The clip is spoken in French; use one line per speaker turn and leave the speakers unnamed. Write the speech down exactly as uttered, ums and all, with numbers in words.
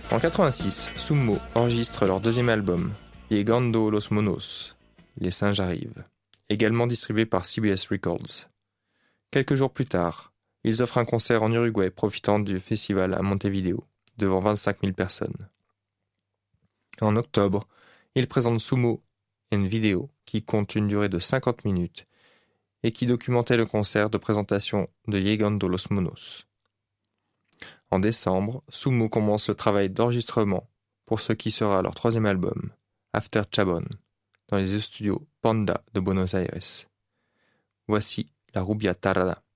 En quatre-vingt-six, Sumo enregistre leur deuxième album, Llegando los Monos, Les Singes arrivent, également distribué par C B S Records. Quelques jours plus tard, ils offrent un concert en Uruguay profitant du festival à Montevideo, devant vingt-cinq mille personnes. En octobre, ils présentent Sumo, une vidéo qui compte une durée de cinquante minutes et qui documentait le concert de présentation de Llegando los Monos. En décembre, Sumo commence le travail d'enregistrement pour ce qui sera leur troisième album, After Chabón, dans les studios Panda de Buenos Aires. Voici La Rubia Tarada.